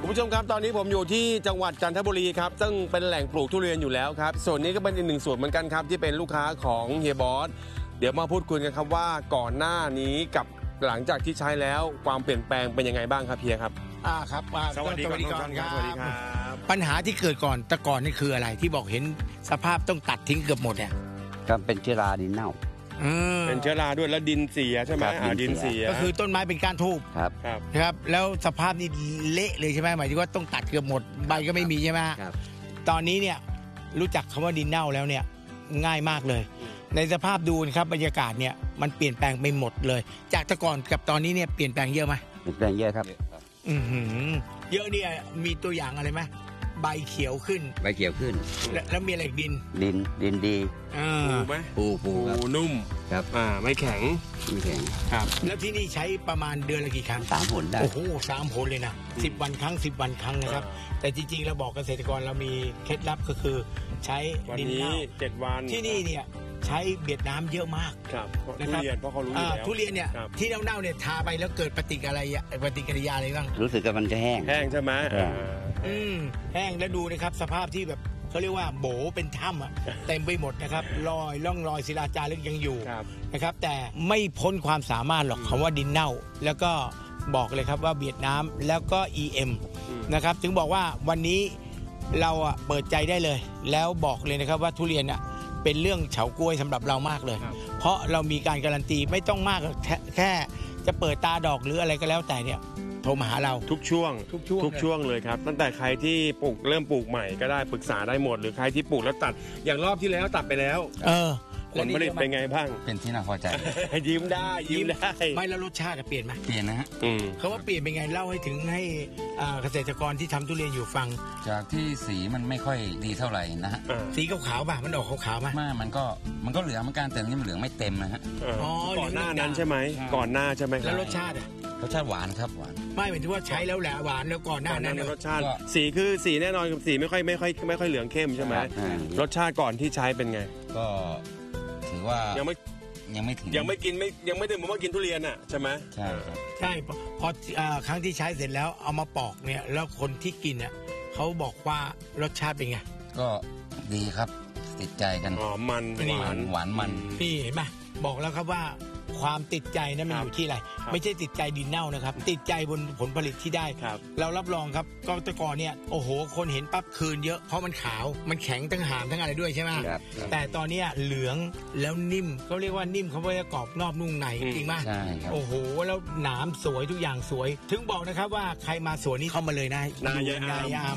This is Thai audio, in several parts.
ผู้ชมครับตอนนี้ผมอยู่ที่จังหวัดจันทบุรีครับซึ่งเป็นแหล่งปลูกทุเรียนอยู่แล้วครับส่วนนี้ก็เป็นอีกหนึ่งส่วนเหมือนกันครับที่เป็นลูกค้าของเฮียบอสเดี๋ยวมาพูดคุยกันครับว่าก่อนหน้านี้กับหลังจากที่ใช้แล้วความเปลี่ยนแปลงเป็นยังไงบ้างครับเฮียครับครับสวัสดีครับสวัสดีครับปัญหาที่เกิดก่อนแต่ก่อนนี่คืออะไรที่บอกเห็นสภาพต้องตัดทิ้งเกือบหมดเนี่ยก็เป็นเชื้อราดินเน่าเป็นเชื้อราด้วยแล้วดินเสียใช่ไหมดินเสียก็คือต้นไม้เป็นก้านทูบครับแล้วสภาพนี่เละเลยใช่ไหมหมายถึงว่าต้องตัดเกือบหมดใบก็ไม่มีใช่ไหมครับตอนนี้เนี่ยรู้จักคำว่าดินเน่าแล้วเนี่ยง่ายมากเลยในสภาพดูนะครับบรรยากาศเนี่ยมันเปลี่ยนแปลงไปหมดเลยจากแต่ก่อนกับตอนนี้เนี่ยเปลี่ยนแปลงเยอะไหมเปลี่ยนแปลงเยอะครับเยอะเนี่ยมีตัวอย่างอะไรไหมใบเขียวขึ้นใบเขียวขึ้นแล้วมีอะไรดินดีปูไหมปูนุ่มครับไม่แข็งครับแล้วที่นี่ใช้ประมาณเดือนละกี่ครั้ง 3 หนได้โอ้โห3 หนเลยนะ10 วันครั้ง10 วันครั้งนะครับแต่จริงๆเราบอกเกษตรกรเรามีเคล็ดลับก็คือใช้ดินเน่า 7 วันที่นี่เนี่ยใช้เบียดน้ำเยอะมากทุเรียนเพราะเขารู้อยู่แล้วทุเรียนเนี่ยที่เน่าๆเนี่ยทาไปแล้วเกิดปฏิกิริยาอะไรบ้างรู้สึกว่ามันจะแห้งใช่ไหมแห้งแล้วดูนะครับสภาพที่แบบเขาเรียกว่าโบเป็นถ้ำเต็มไปหมดนะครับร่องรอยศิลาจารึกยังอยู่นะครับแต่ไม่พ้นความสามารถหรอกคำว่าดินเน่าแล้วก็บอกเลยครับว่าเบียดน้ำแล้วก็ EM นะครับถึงบอกว่าวันนี้เราเปิดใจได้เลยแล้วบอกเลยนะครับว่าทุเรียนเป็นเรื่องเฉาก๊วยสำหรับเรามากเลยเพราะเรามีการการันตีไม่ต้องมากแค่จะเปิดตาดอกหรืออะไรก็แล้วแต่เนี่ยโทรมาหาเราทุกช่วงเลยครับตั้งแต่ใครที่เริ่มปลูกใหม่ก็ได้ปรึกษาได้หมดหรือใครที่ปลูกแล้วตัดอย่างรอบที่แล้วตัดไปแล้วผลผลิตเป็นไงบ้างเป็นที่น่าพอใจยิ้มได้ไม่แล้วรสชาติเปลี่ยนไหมเปลี่ยนนะฮะเขาว่าเปลี่ยนเป็นไงเล่าให้ถึงให้เกษตรกรที่ทำทุเรียนอยู่ฟังจากที่สีมันไม่ค่อยดีเท่าไหร่นะฮะสีขาวๆป่ะมันออกขาวๆป่ะมันก็เหลืองเหมือนกันแต่นี่มันเหลืองไม่เต็มนะฮะก่อนหน้านั้นใช่ไหมก่อนหน้าใช่ไหมแล้วรสชาติหวานครับหวานไม่หมายถึงว่าใช้แล้วแหละหวานแล้วก่อนหน้านั้นรสชาติสีคือสีแน่นอนสีไม่ค่อยเหลืองเข้มใช่ไหมรสชาติก่อนที่ใช้เป็นไงก็ถือว่ายังไม่ถึงยังไม่ถึงผมว่ากินทุเรียนใช่ไหมใช่พอครั้งที่ใช้เสร็จแล้วเอามาปอกเนี่ยแล้วคนที่กินเขาบอกว่ารสชาติเป็นไงก็ดีครับติดใจกันมันหวานมันนี่เห็นไหมบอกแล้วครับว่าความติดใจนั้นมันอยู่ที่อะไรไม่ใช่ติดใจดินเน่านะครับติดใจบนผลผลิตที่ได้เรารับรองครับก็ตะกอนเนี่ยโอ้โหคนเห็นปั๊บคืนเยอะเพราะมันขาวมันแข็งทั้งหามทั้งอะไรด้วยใช่ไหมแต่ตอนนี้เหลืองแล้วนิ่มเขาเรียกว่านิ่มเขาเรียกกรอบนอกนุ่มในจริงไหมโอ้โหแล้วหนามสวยทุกอย่างสวยถึงบอกนะครับว่าใครมาสวนนี้เข้ามาเลยนะนายาม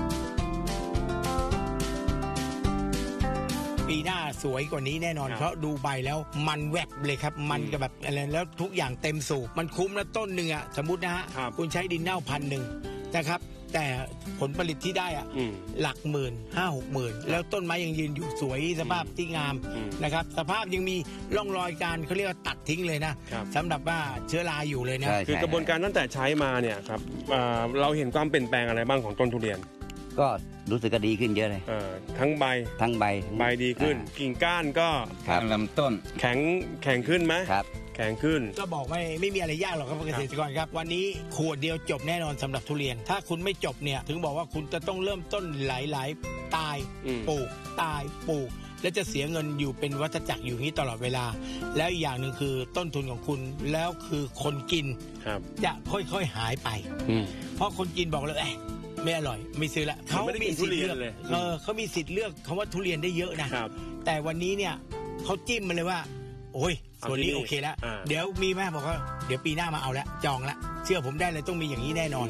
ปีหน้าสวยกว่านี้แน่นอนเพราะดูใบแล้วมันแวบเลยครับมันกับแบบอะไรแล้วทุกอย่างเต็มสูบมันคุ้มแล้วต้นหนึ่งสมมตินะฮะคุณใช้ดินเน่า1,000นะครับแต่ผลผลิตที่ได้หลักหมื่น5-6 หมื่นแล้วต้นไม้ยังยืนอยู่สวยสภาพที่งามนะครับสภาพยังมีร่องรอยการเขาเรียกว่าตัดทิ้งเลยนะสำหรับว่าเชื้อราอยู่เลยนะคือกระบวนการตั้งแต่ใช้มาเนี่ยครับเราเห็นความเปลี่ยนแปลงอะไรบ้างของต้นทุเรียนก็รู้สึกก็ดีขึ้นเยอะเลยทั้งใบดีขึ้นกิ่งก้านก็ลำต้นแข็งขึ้นไหมครับแข็งขึ้นก็บอกไม่มีอะไรยากหรอกครับเกษตรกรครับวันนี้ขวดเดียวจบแน่นอนสำหรับทุเรียนถ้าคุณไม่จบเนี่ยถึงบอกว่าคุณจะต้องเริ่มต้นหลายตายปลูกตายปลูกและจะเสียเงินอยู่เป็นวัฏจักรอยู่นี้ตลอดเวลาแล้วอีกอย่างหนึ่งคือต้นทุนของคุณแล้วคือคนกินจะค่อยๆหายไปเพราะคนกินบอกเลยไม่อร่อยไม่ซื้อละเขามีสิทธิ์เลือกเขามีสิทธิ์เลือกคำว่าทุเรียนได้เยอะนะแต่วันนี้เนี่ยเขาจิ้มมาเลยว่าโอ้ยส่วนนี้โอเคแล้วเดี๋ยวมีแม่บอกว่าเดี๋ยวปีหน้ามาเอาแล้วจองละเชื่อผมได้เลยต้องมีอย่างนี้แน่นอน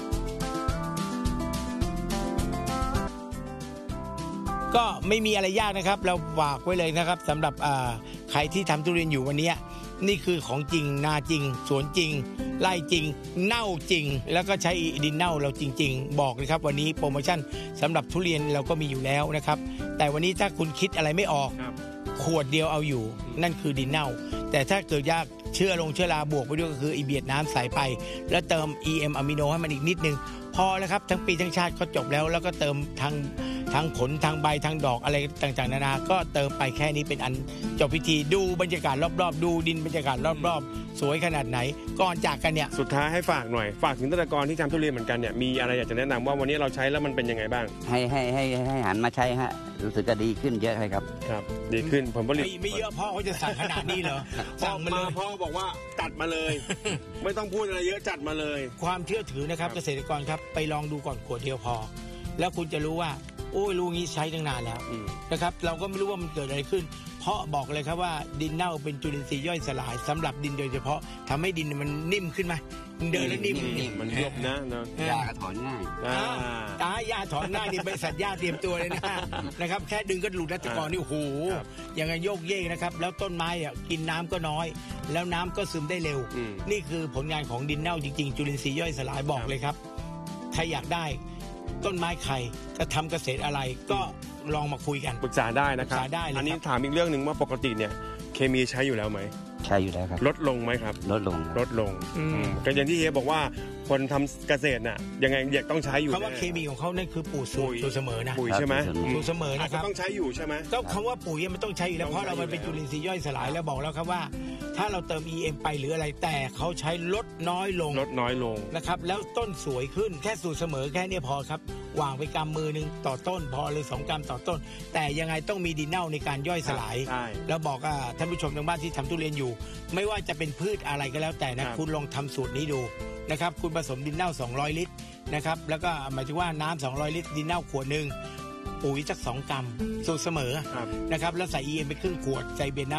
ก็ไม่มีอะไรยากนะครับเราฝากไว้เลยนะครับสำหรับใครที่ทำทุเรียนอยู่วันนี้นี่คือของจริงนาจริงสวนจริงไร่จริงเน่าจริงแล้วก็ใช้ดินเน่าเราจริงๆบอกเลยครับวันนี้โปรโมชั่นสำหรับทุเรียนเราก็มีอยู่แล้วนะครับแต่วันนี้ถ้าคุณคิดอะไรไม่ออกขวดเดียวเอาอยู่นั่นคือดินเน่าแต่ถ้าเกิดยากเชื้อราบวกไปด้วยก็คือเบียดน้ำใส่ไปแล้วเติม EM อะมิโนให้มันอีกนิดนึงพอแล้วครับทั้งปีทั้งชาติก็จบแล้วก็เติมทางผลทางใบทางดอกอะไรต่างๆนานาก็เติมไปแค่นี้เป็นอันจบพิธีดูบรรยากาศรอบๆดูดินบรรยากาศรอบๆสวยขนาดไหนก่อนจากกันเนี่ยสุดท้ายให้ฝากหน่อยฝากถึงเกษตรกรที่ทำทุเรียนเหมือนกันเนี่ยมีอะไรอยากจะแนะนำว่าวันนี้เราใช้แล้วมันเป็นยังไงบ้างให้หันมาใช้ฮะรู้สึกจะดีขึ้นเยอะเลยครับครับดีขึ้นผลผลิตไม่เยอะพ่อเขาจะสั่งขนาดนี้เหรอสั่งมาเลยพ่อบอกว่าจัดมาเลย ไม่ต้องพูดอะไรเยอะจัดมาเลยความเชื่อถือนะครับเกษตรกรครับไปลองดูก่อนขวดเดียวพอแล้วคุณจะรู้ว่าโอ้ยรู้งี้ใช้ตั้งนานแล้วนะครับเราก็ไม่รู้ว่ามันเกิดอะไรขึ้นเพราะบอกเลยครับว่าดินเน่าเป็นจุลินทรีย์ย่อยสลายสำหรับดินโดยเฉพาะทำให้ดินมันนิ่มขึ้นไหมเดินแล้วนิ่มมันยุบนะหญ้าถอนง่ายหญ้าถอนง่ายนี่บริษัทหญ้าเตรียมตัวเลยนะครับแค่ดึงก็หลุดนะแต่ก่อนนี่โอ้โหยังไงโยกเยกนะครับแล้วต้นไม้กินน้ำก็น้อยแล้วน้ำก็ซึมได้เร็วนี่คือผลงานของดินเน่าจริงๆจุลินทรีย์ย่อยสลายบอกเลยครับใครอยากได้ต้นไม้ใครจะทำเกษตรอะไรก็ลองมาคุยกันปรึกษาได้นะครับอันนี้ถามอีกเรื่องหนึ่งว่าปกติเนี่ยเคมีใช้อยู่แล้วไหมใช้อยู่แล้วครับลดลงไหมครับลดลงก็อย่างที่เฮียบอกว่าคนทำเกษตรน่ะยังไงต้องใช้อยู่คำว่าเคมีของเขานั่นคือปุ๋ยสูตรเสมอนะปุ๋ยใช่ไหมสูตรเสมอนะครับต้องใช้อยู่ใช่ไหมก็คำว่าปุ๋ยมันต้องใช้อยู่แล้วเพราะเรามันเป็นจุลินทรีย์ย่อยสลายแล้วบอกแล้วครับว่าถ้าเราเติม EM ไปหรืออะไรแต่เขาใช้ลดน้อยลงนะครับแล้วต้นสวยขึ้นแค่สูตรเสมอแค่นี้พอครับวางไปกำมือนึงต่อต้นพอเลย2 กรัมต่อต้นแต่ยังไงต้องมีดินเน่าในการย่อยสลายแล้วบอกท่านผู้ชมทางบ้านที่ทำทุเรียนอยู่ไม่ว่าจะเป็นพืชอะไรก็แล้วแต่นะคุณลองทำสูตรนี้ดูนะครับคุณผสมดินเน่า200 ลิตรนะครับแล้วก็หมายถึงว่าน้ำ200 ลิตรดินเน่าขวดนึงปุ๋ยสัก2 กรัมสูตรเสมอนะครับแล้วใส่ EM ไปครึ่งขวดใส่เบน